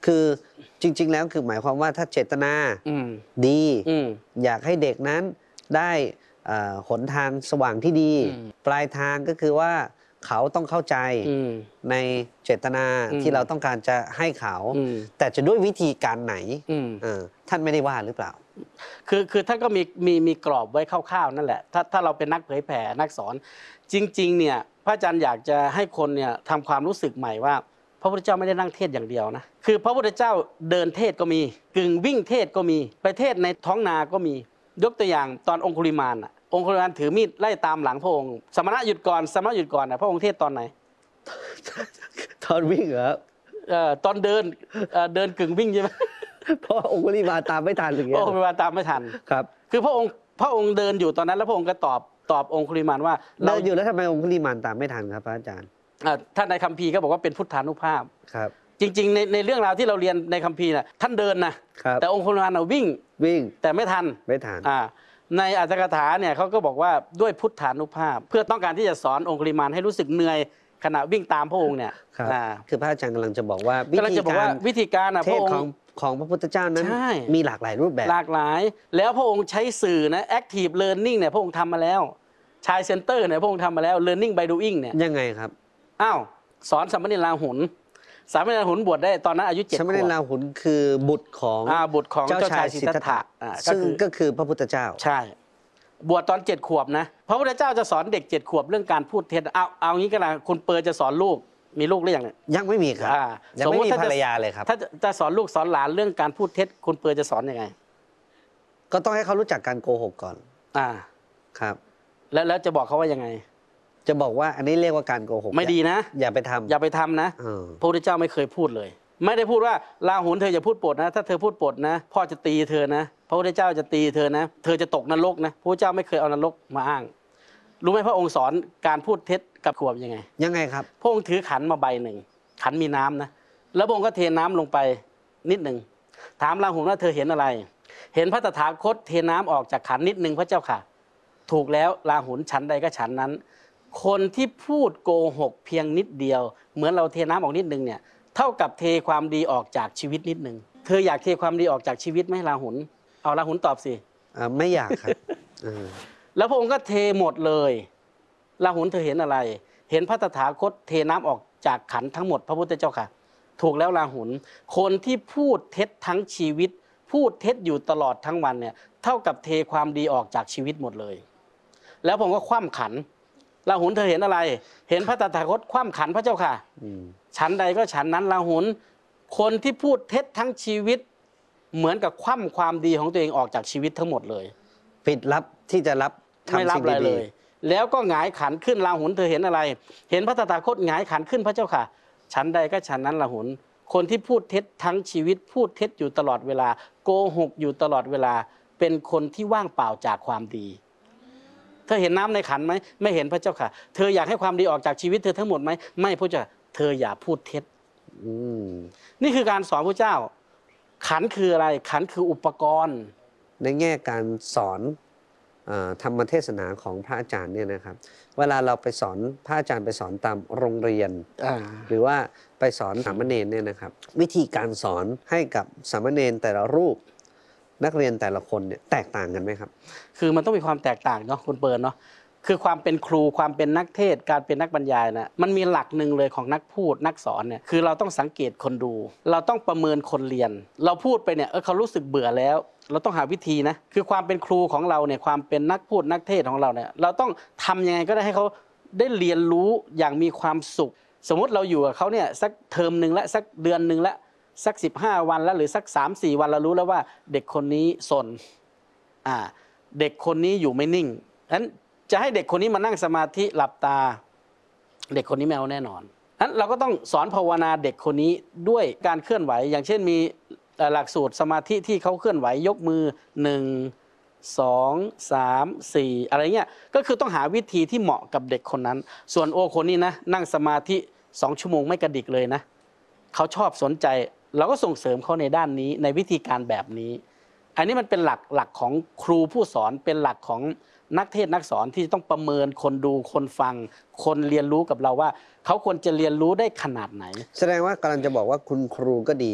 คือจริงๆแล้วคือหมายความว่าถ้าเจตนาดีอยากให้เด็กนั้นได้หนทางสว่างที่ดีปลายทางก็คือว่าเขาต้องเข้าใจในเจตนาที่เราต้องการจะให้เขาแต่จะด้วยวิธีการไหนท่านไม่ได้ว่าหรือเปล่าคือท่านก็มีกรอบไว้คร่าวๆนั่นแหละถ้าเราเป็นนักเผยแผ่นักสอนจริงๆเนี่ยพระอาจารย์อยากจะให้คนเนี่ยทำความรู้สึกใหม่ว่าพระพุทธเจ้าไม่ได้นั่งเทศอย่างเดียวนะคือพระพุทธเจ้าเดินเทศก็มีกึ่งวิ่งเทศก็มีไปเทศในท้องนาก็มียกตัวอย่างตอนองคุลิมานองคุลิมานถือมีดไล่ตามหลังพระองค์สมณะหยุดก่อนสมณะหยุดก่อนพระองค์เทศตอนไหนตอนวิ่งเหรอตอนเดินกึ่งวิ่งใช่ไหมเพราะองคุลิมานตามไม่ทันอย่างเงี้ยองคุลิมานตามไม่ทันครับคือพระองค์เดินอยู่ตอนนั้นแล้วพระองค์ก็ตอบองคุลิมานว่าเดินอยู่แล้วทำไมองคุลิมานตามไม่ทันครับพระอาจารย์ท่านในคัมภีร์ก็บอกว่าเป็นพุทธานุภาพครับจริงๆในเรื่องราวที่เราเรียนในคัมภีร์น่ะท่านเดินนะแต่องคุลิมานวิ่งแต่ไม่ทันในอัตถกถาเนี่ยเขาก็บอกว่าด้วยพุทธานุภาพเพื่อต้องการที่จะสอนองคุลิมานให้รู้สึกเหนื่อยขณะวิ่งตามพระองค์เนี่ยคือพระอาจารย์กำลังจะบอกว่าวิธีการเทศของพระพุทธเจ้านั้นมีหลากหลายรูปแบบหลากหลายแล้วพระองค์ใช้สื่อนะ active learning เนี่ยพระองค์ทำมาแล้วชายเซ็นเตอร์เนี่ยพระองค์ทำมาแล้ว learning by doing เนี่ยยังไงครับสอนสามเณรราหุลสามเณรราหุลบวชได้ตอนนั้นอายุ7 ขวบสามเณรราหุลคือบุตรของเจ้าชายสิทธัตถะซึ่งก็คือพระพุทธเจ้าใช่บวชตอน7 ขวบนะพระพุทธเจ้าจะสอนเด็ก7 ขวบเรื่องการพูดเท็จเอางี้ก็แล้วคุณเปิดจะสอนลูกมีลูกหรือยังยังไม่มีครับยังไม่มีภรรยาเลยครับถ้าจะสอนลูกสอนหลานเรื่องการพูดเท็จคุณเปิดจะสอนยังไงก็ต้องให้เขารู้จักการโกหกก่อนครับแล้วจะบอกเขาว่ายังไงจะบอกว่าอันนี้เรียกว่าการโกหกไม่ดีนะอย่าไปทำนะพระพุทธเจ้าไม่เคยพูดเลยไม่ได้พูดว่าราหุลเธออย่าพูดปดนะถ้าเธอพูดปดนะพ่อจะตีเธอนะพระพุทธเจ้าจะตีเธอนะเธอจะตกนรกนะพระพุทธเจ้าไม่เคยเอานรกมาอ้างรู้ไหมพระองค์สอนการพูดเท็จกับขวบยังไงครับพระองค์ถือขันมาใบหนึ่งขันมีน้ำนะแล้วพระองค์ก็เทน้ำลงไปนิดหนึ่งถามราหุลว่าเธอเห็นอะไรเห็นพระตถาคตเทน้ำออกจากขันนิดหนึ่งพระเจ้าค่ะถูกแล้วราหุลฉันใดก็ฉันนั้นคนที่พูดโกหกเพียงนิดเดียวเหมือนเราเทน้ำออกนิดนึงเนี่ยเท่ากับเทความดีออกจากชีวิตนิดนึงเธออยากเทความดีออกจากชีวิตไหมราหุลเอาราหุลตอบสิไม่อยากครับแล้วพระองค์ก็เทหมดเลยราหุลเธอเห็นอะไรเห็นพระตถาคตเทน้ำออกจากขันทั้งหมดพระพุทธเจ้าค่ะถูกแล้วราหุลคนที่พูดเท็จทั้งชีวิตพูดเท็จอยู่ตลอดทั้งวันเนี่ยเท่ากับเทความดีออกจากชีวิตหมดเลยแล้วผมก็คว่ำขันราหุลเธอเห็นอะไรเห็นพระตถาคตคว่ำขันพระเจ้าค่ะฉันใดก็ฉันนั้นราหุลคนที่พูดเท็จทั้งชีวิตเหมือนกับคว่ำความดีของตัวเองออกจากชีวิตทั้งหมดเลยปิดลับที่จะรับไม่รับอะไรเลยแล้วก็หงายขันขึ้นราหุลเธอเห็นอะไรเห็นพระตถาคตหงายขันขึ้นพระเจ้าค่ะฉันใดก็ฉันนั้นราหุลคนที่พูดเท็จทั้งชีวิตพูดเท็จอยู่ตลอดเวลาโกหกอยู่ตลอดเวลาเป็นคนที่ว่างเปล่าจากความดีเธอเห็นน้ำในขันไหมไม่เห็นพระเจ้าค่ะเธออยากให้ความดีออกจากชีวิตเธอทั้งหมดไหมไม่พระเจ้าเธออย่าพูดเท็จนี่คือการสอนพระเจ้าขันคืออะไรขันคืออุปกรณ์ในแง่การสอนธรรมเทศนาของพระอาจารย์เนี่ยนะครับเวลาเราไปสอนพระอาจารย์ไปสอนตามโรงเรียนหรือว่าไปสอนสามเณรเนี่ยนะครับวิธีการสอนให้กับสามเณรแต่ละรูปนักเรียนแต่ละคนเนี่ยแตกต่างกันไหมครับคือมันต้องมีความแตกต่างเนาะคุณเปิร์นเนาะคือความเป็นครูความเป็นนักเทศการเป็นนักบรรยายนะมันมีหลักหนึ่งเลยของนักพูดนักสอนเนี่ยคือเราต้องสังเกตคนดูเราต้องประเมินคนเรียนเราพูดไปเนี่ยเขารู้สึกเบื่อแล้วเราต้องหาวิธีนะคือความเป็นครูของเราเนี่ยความเป็นนักพูดนักเทศของเราเนี่ยเราต้องทำยังไงก็ได้ให้เขาได้เรียนรู้อย่างมีความสุขสมมติเราอยู่กับเขาเนี่ยสักเทอมหนึ่งและสักเดือนหนึ่งและสัก15 วันแล้วหรือสัก3-4 วันเรารู้แล้วว่าเด็กคนนี้สนเด็กคนนี้อยู่ไม่นิ่งนั้นจะให้เด็กคนนี้มานั่งสมาธิหลับตาเด็กคนนี้ไม่เอาแน่นอนนั้นเราก็ต้องสอนภาวนาเด็กคนนี้ด้วยการเคลื่อนไหวอย่างเช่นมีหลักสูตรสมาธิที่เขาเคลื่อนไหวยกมือ1 2 3 4อะไรเงี้ยก็คือต้องหาวิธีที่เหมาะกับเด็กคนนั้นส่วนโอคนนี้นะนั่งสมาธิ2 ชั่วโมงไม่กระดิกเลยนะเขาชอบสนใจเราก็ส่งเสริมเขาในด้านนี้ในวิธีการแบบนี้อันนี้มันเป็นหลักของครูผู้สอนเป็นหลักของนักเทศนักสอนที่ต้องประเมินคนดูคนฟังคนเรียนรู้กับเราว่าเขาควรจะเรียนรู้ได้ขนาดไหนแสดงว่ากำลังจะบอกว่าคุณครูก็ดี